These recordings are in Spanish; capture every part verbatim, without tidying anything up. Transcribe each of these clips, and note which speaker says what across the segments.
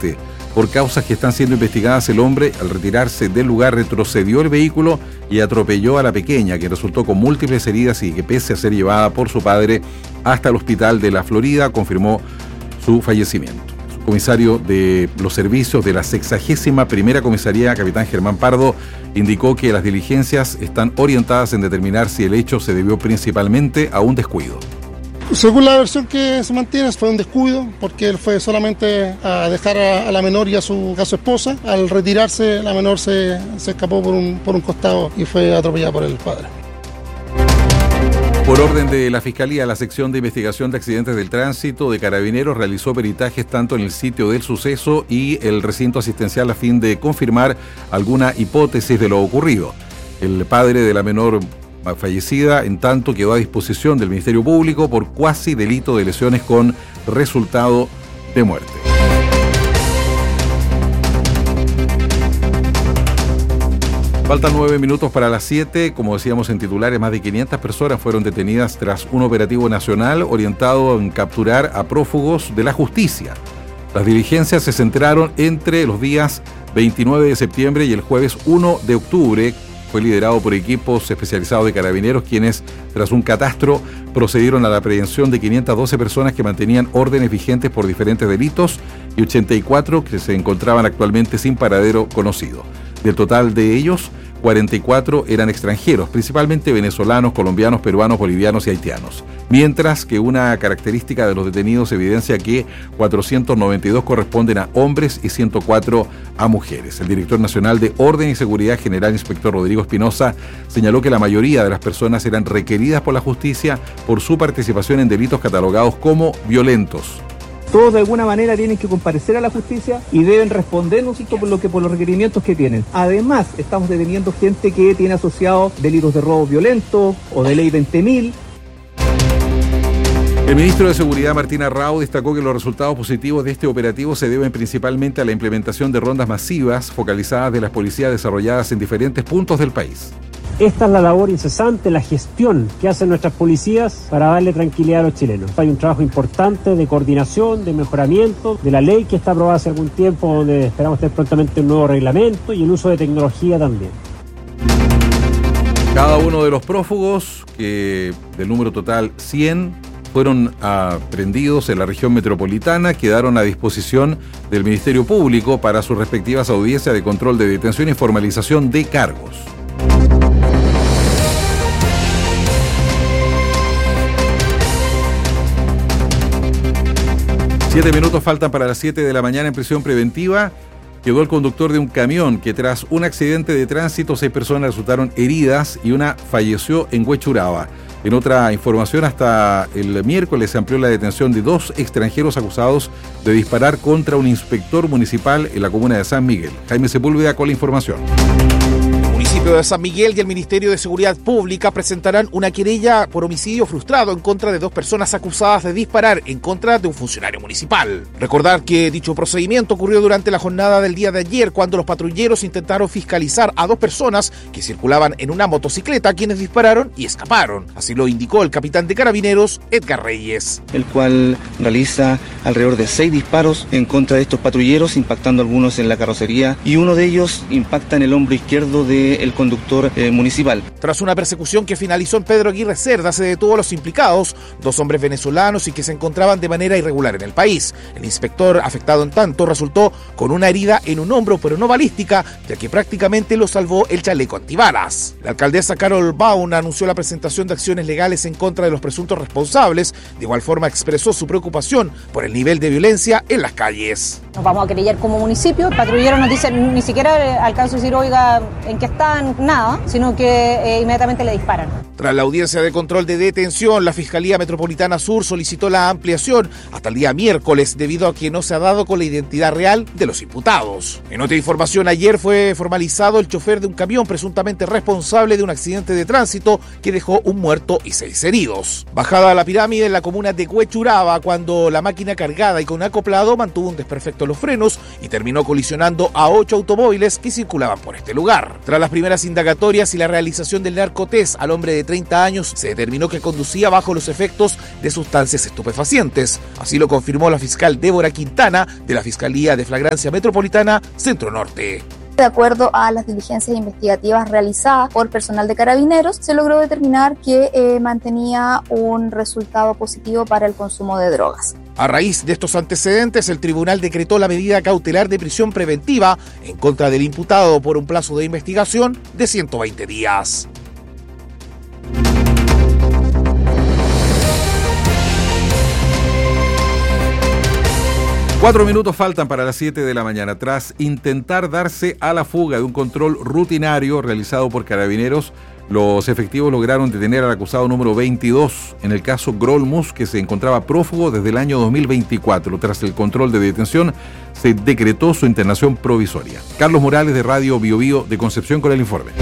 Speaker 1: muerte. Por causas que están siendo investigadas, el hombre, al retirarse del lugar, retrocedió el vehículo y atropelló a la pequeña, que resultó con múltiples heridas y que, pese a ser llevada por su padre hasta el hospital de la Florida, confirmó su fallecimiento. El comisario de los servicios de la sexagésima primera comisaría, capitán Germán Pardo, indicó que las diligencias están orientadas en determinar si el hecho se debió principalmente a un descuido.
Speaker 2: Según la versión que se mantiene, fue un descuido, porque él fue solamente a dejar a, a la menor y a su, a su esposa. Al retirarse, la menor se, se escapó por un, por un costado y fue atropellada por el padre.
Speaker 1: Por orden de la Fiscalía, la sección de investigación de accidentes del tránsito de Carabineros realizó peritajes tanto en el sitio del suceso y el recinto asistencial a fin de confirmar alguna hipótesis de lo ocurrido. El padre de la menor fallecida, en tanto, quedó a disposición del Ministerio Público por cuasi delito de lesiones con resultado de muerte. Faltan nueve minutos para las siete. Como decíamos en titulares, más de quinientas personas fueron detenidas tras un operativo nacional orientado en capturar a prófugos de la justicia. Las diligencias se centraron entre los días veintinueve de septiembre y el jueves uno de octubre. Fue liderado por equipos especializados de Carabineros, quienes, tras un catastro, procedieron a la aprehensión de quinientas doce personas que mantenían órdenes vigentes por diferentes delitos y ochenta y cuatro que se encontraban actualmente sin paradero conocido. Del total de ellos, cuarenta y cuatro eran extranjeros, principalmente venezolanos, colombianos, peruanos, bolivianos y haitianos. Mientras que una característica de los detenidos evidencia que cuatrocientos noventa y dos corresponden a hombres y ciento cuatro a mujeres. El director nacional de Orden y Seguridad, general inspector Rodrigo Espinosa, señaló que la mayoría de las personas eran requeridas por la justicia por su participación en delitos catalogados como violentos.
Speaker 3: Todos de alguna manera tienen que comparecer a la justicia y deben responder, ¿no es cierto?, por lo que por los requerimientos que tienen. Además, estamos deteniendo gente que tiene asociados delitos de robo violento o de ley veinte mil.
Speaker 1: El ministro de Seguridad, Martín Arrau, destacó que los resultados positivos de este operativo se deben principalmente a la implementación de rondas masivas focalizadas de las policías desarrolladas en diferentes puntos del país.
Speaker 4: Esta es la labor incesante, la gestión que hacen nuestras policías para darle tranquilidad a los chilenos. Hay un trabajo importante de coordinación, de mejoramiento de la ley que está aprobada hace algún tiempo, donde esperamos tener prontamente un nuevo reglamento y el uso de tecnología también.
Speaker 1: Cada uno de los prófugos, que del número total cien, fueron aprehendidos en la región metropolitana, quedaron a disposición del Ministerio Público para sus respectivas audiencias de control de detención y formalización de cargos. Siete minutos faltan para las siete de la mañana. En prisión preventiva quedó el conductor de un camión que, tras un accidente de tránsito, seis personas resultaron heridas y una falleció en Huechuraba. En otra información, hasta el miércoles se amplió la detención de dos extranjeros acusados de disparar contra un inspector municipal en la comuna de San Miguel. Jaime Sepúlveda con la información.
Speaker 5: El municipio de San Miguel y el Ministerio de Seguridad Pública presentarán una querella por homicidio frustrado en contra de dos personas acusadas de disparar en contra de un funcionario municipal. Recordar que dicho procedimiento ocurrió durante la jornada del día de ayer, cuando los patrulleros intentaron fiscalizar a dos personas que circulaban en una motocicleta, quienes dispararon y escaparon. Así lo indicó el capitán de Carabineros, Edgar Reyes.
Speaker 6: El cual realiza alrededor de seis disparos en contra de estos patrulleros, impactando algunos en la carrocería, y uno de ellos impacta en el hombro izquierdo del conductor eh, municipal.
Speaker 5: Tras una persecución que finalizó en Pedro Aguirre Cerda, se detuvo a los implicados, dos hombres venezolanos y que se encontraban de manera irregular en el país. El inspector, afectado en tanto, resultó con una herida en un hombro, pero no balística, ya que prácticamente lo salvó el chaleco antibalas. La alcaldesa Carol Baum anunció la presentación de acciones legales en contra de los presuntos responsables. De igual forma expresó su preocupación por el nivel de violencia en las calles.
Speaker 7: Nos vamos a querellar como municipio. El patrullero nos dice, ni siquiera alcanzo a decir, oiga, ¿en qué están? Nada, sino que eh, inmediatamente le disparan.
Speaker 5: Tras la audiencia de control de detención, la Fiscalía Metropolitana Sur solicitó la ampliación hasta el día miércoles, debido a que no se ha dado con la identidad real de los imputados. En otra información, ayer fue formalizado el chofer de un camión presuntamente responsable de un accidente de tránsito que dejó un muerto y seis heridos. Bajada a la pirámide en la comuna de Huechuraba, cuando la máquina cargada y con acoplado mantuvo un desperfecto efecto los frenos y terminó colisionando a ocho automóviles que circulaban por este lugar. Tras las primeras indagatorias y la realización del narcotest al hombre de treinta años, se determinó que conducía bajo los efectos de sustancias estupefacientes. Así lo confirmó la fiscal Débora Quintana de la Fiscalía de Flagrancia Metropolitana Centro Norte.
Speaker 8: De acuerdo a las diligencias investigativas realizadas por personal de Carabineros, se logró determinar que eh, mantenía un resultado positivo para el consumo de drogas.
Speaker 5: A raíz de estos antecedentes, el tribunal decretó la medida cautelar de prisión preventiva en contra del imputado por un plazo de investigación de ciento veinte días.
Speaker 1: Cuatro minutos faltan para las siete de la mañana. Tras intentar darse a la fuga de un control rutinario realizado por Carabineros, los efectivos lograron detener al acusado número veintidós en el caso Grolmus, que se encontraba prófugo desde el año dos mil veinticuatro. Tras el control de detención, se decretó su internación provisoria. Carlos Morales, de Radio Bio Bio de Concepción, con el informe.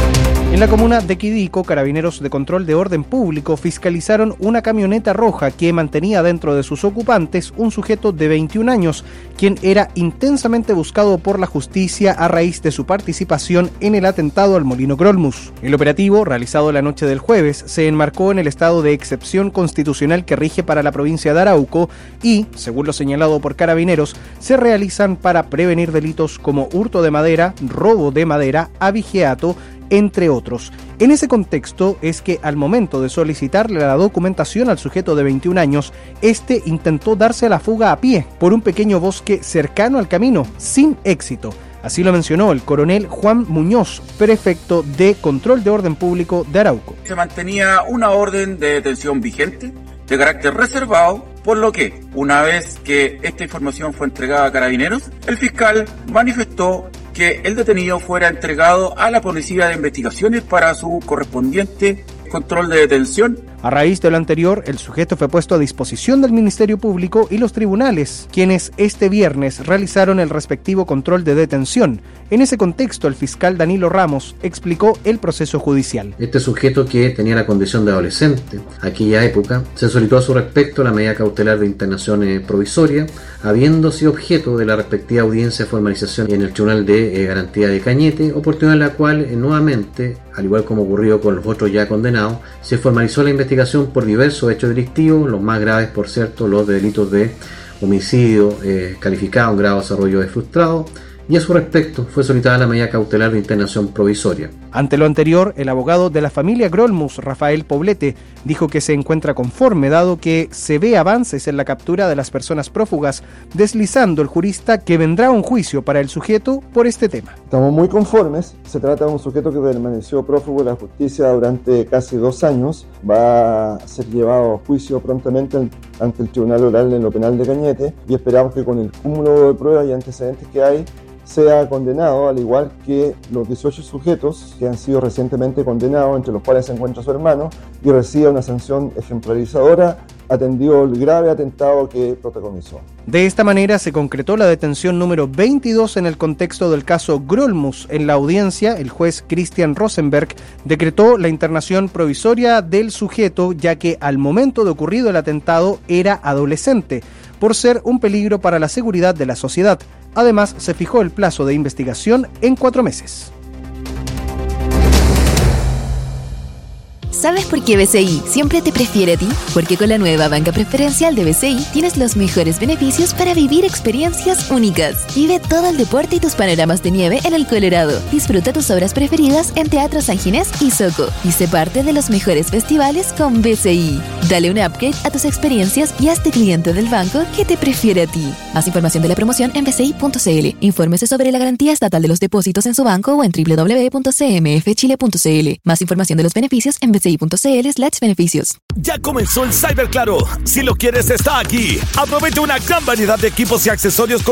Speaker 9: En la comuna de Quidico, Carabineros de Control de Orden Público fiscalizaron una camioneta roja que mantenía dentro de sus ocupantes un sujeto de veintiún años, quien era intensamente buscado por la justicia a raíz de su participación en el atentado al Molino Grolmus. El operativo, realizado la noche del jueves, se enmarcó en el estado de excepción constitucional que rige para la provincia de Arauco y, según lo señalado por Carabineros, se realizan para prevenir delitos como hurto de madera, robo de madera, abigeato, entre otros. En ese contexto es que al momento de solicitarle la documentación al sujeto de veintiún años, este intentó darse a la fuga a pie por un pequeño bosque cercano al camino, sin éxito. Así lo mencionó el coronel Juan Muñoz, prefecto de Control de Orden Público de Arauco.
Speaker 10: Se mantenía una orden de detención vigente, de carácter reservado, por lo que, una vez que esta información fue entregada a Carabineros, el fiscal manifestó que el detenido fuera entregado a la Policía de Investigaciones para su correspondiente control de detención.
Speaker 9: A raíz de lo anterior, el sujeto fue puesto a disposición del Ministerio Público y los tribunales, quienes este viernes realizaron el respectivo control de detención. En ese contexto, el fiscal Danilo Ramos explicó el proceso judicial.
Speaker 11: Este sujeto, que tenía la condición de adolescente aquella época, se solicitó a su respecto la medida cautelar de internación eh, provisoria, habiendo sido objeto de la respectiva audiencia de formalización en el Tribunal de eh, Garantía de Cañete, oportunidad en la cual eh, nuevamente, al igual como ocurrió con los otros ya condenados, se formalizó la investigación por diversos hechos delictivos, los más graves, por cierto, los de delitos de homicidio eh, calificado en grado de desarrollo de frustrado, y a su respecto fue solicitada la medida cautelar de internación provisoria.
Speaker 9: Ante lo anterior, el abogado de la familia Grolmus, Rafael Poblete, dijo que se encuentra conforme dado que se ve avances en la captura de las personas prófugas, deslizando el jurista que vendrá un juicio para el sujeto por este tema.
Speaker 12: Estamos muy conformes, se trata de un sujeto que permaneció prófugo de la justicia durante casi dos años, va a ser llevado a juicio prontamente ante el Tribunal Oral en lo Penal de Cañete y esperamos que con el cúmulo de pruebas y antecedentes que hay, sea condenado, al igual que los dieciocho sujetos que han sido recientemente condenados, entre los cuales se encuentra su hermano, y reciba una sanción ejemplarizadora, atendió el grave atentado que protagonizó.
Speaker 9: De esta manera se concretó la detención número veintidós en el contexto del caso Grolmus. En la audiencia, el juez Christian Rosenberg decretó la internación provisoria del sujeto, ya que al momento de ocurrido el atentado era adolescente, por ser un peligro para la seguridad de la sociedad. Además, se fijó el plazo de investigación en cuatro meses.
Speaker 13: ¿Sabes por qué B C I siempre te prefiere a ti? Porque con la nueva banca preferencial de B C I tienes los mejores beneficios para vivir experiencias únicas. Vive todo el deporte y tus panoramas de nieve en el Colorado. Disfruta tus obras preferidas en Teatro San Ginés y Soco. Y sé parte de los mejores festivales con B C I. Dale un upgrade a tus experiencias y hazte cliente del banco que te prefiere a ti. Más información de la promoción en b c i punto c l. Infórmese sobre la garantía estatal de los depósitos en su banco o en w w w punto c m f chile punto c l. Más información de los beneficios en b c i punto c l slash beneficios.
Speaker 14: Ya comenzó el Cyber Claro. Si lo quieres, está aquí. Aprovecha una gran variedad de equipos y accesorios con